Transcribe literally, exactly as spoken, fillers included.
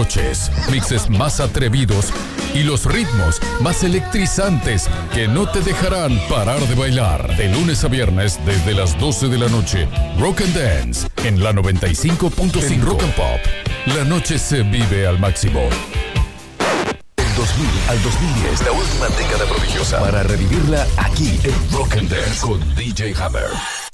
noches, mixes más atrevidos y los ritmos más electrizantes que no te dejarán parar de bailar. De lunes a viernes desde las doce de la noche, Rock and Dance en la noventa y cinco punto cinco. Rock and Pop, la noche se vive al máximo. Del dos mil al dos mil diez, la última década prodigiosa, para revivirla aquí en Rock and Dance con D J Hammer.